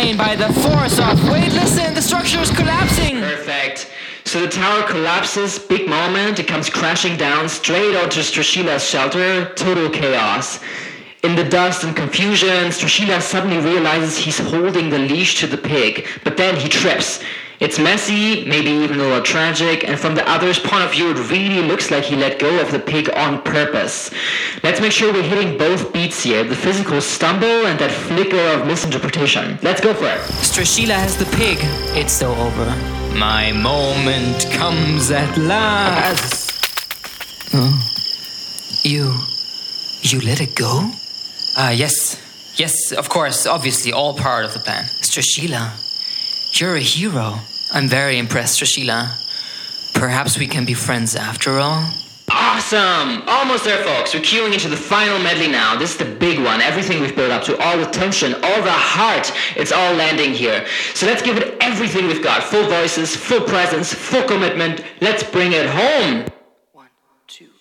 sustained by the force of... Wait, listen, the structure is collapsing! Perfect. So the tower collapses, big moment, it comes crashing down straight onto Strashila's shelter, total chaos. In the dust and confusion, Strashila suddenly realizes he's holding the leash to the pig, but then he trips. It's messy, maybe even a little tragic, and from the other's point of view, it really looks like he let go of the pig on purpose. Let's make sure we're hitting both beats here, the physical stumble and that flicker of misinterpretation. Let's go for it. Strashila has the pig. It's so over. My moment comes at last. Oh. You let it go? Yes, of course, obviously, all part of the plan. Strashila, you're a hero. I'm very impressed, Strashila. Perhaps we can be friends after all? Awesome! Almost there, folks. We're queuing into the final medley now. This is the big one. Everything we've built up to, all the tension, all the heart, it's all landing here. So let's give it everything we've got. Full voices, full presence, full commitment. Let's bring it home. 1, 2...